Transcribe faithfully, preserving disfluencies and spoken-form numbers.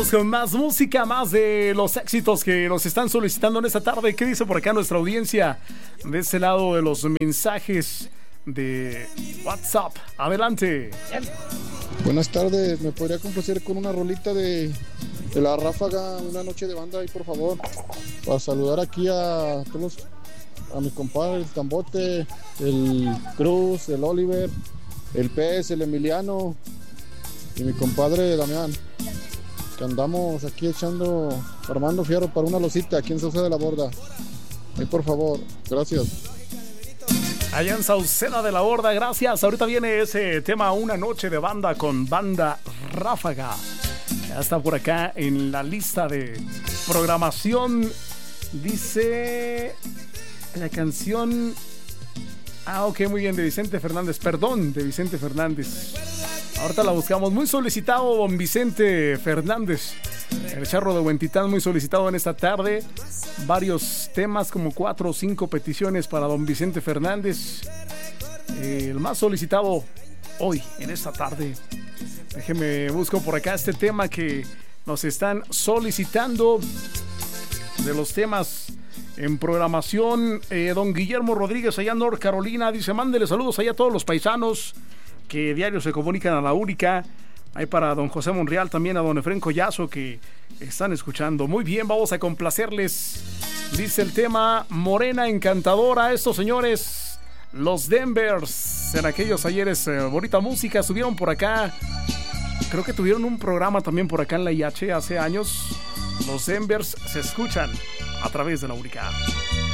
Con más música, más de los éxitos que nos están solicitando en esta tarde. ¿Qué dice por acá nuestra audiencia de este lado de los mensajes de WhatsApp? Adelante. Buenas tardes, ¿me podría complacer con una rolita de, de La Ráfaga, Una Noche de Banda ahí, por favor? Para saludar aquí a todos los, a mis compadres, el Tambote, el Cruz, el Oliver, el Pez, el Emiliano y mi compadre Damián, que andamos aquí echando, armando fierro para una losita aquí en Sauceda de la Borda. Ahí, por favor, gracias. Allá en Sauceda de la Borda, gracias. Ahorita viene ese tema, Una Noche de Banda con Banda Ráfaga. Ya está por acá en la lista de programación. Dice la canción... Ah, ok, muy bien, de Vicente Fernández. Perdón, de Vicente Fernández. Ahorita la buscamos. Muy solicitado, don Vicente Fernández. El Charro de Huentitán, muy solicitado en esta tarde. Varios temas, como cuatro o cinco peticiones para don Vicente Fernández. Eh, el más solicitado hoy, en esta tarde. Déjeme, busco por acá este tema que nos están solicitando. De los temas en programación, eh, don Guillermo Rodríguez, allá en North Carolina, dice: mándele saludos allá a todos los paisanos que diario se comunican a la única. Hay para don José Monreal, también a don Efrén Collazo, que están escuchando. Muy bien, vamos a complacerles. Dice el tema Morena Encantadora. Estos señores, los Denvers, en aquellos ayeres, eh, bonita música, estuvieron por acá. Creo que tuvieron un programa también por acá en la I H hace años. Los Denvers se escuchan a través de la única.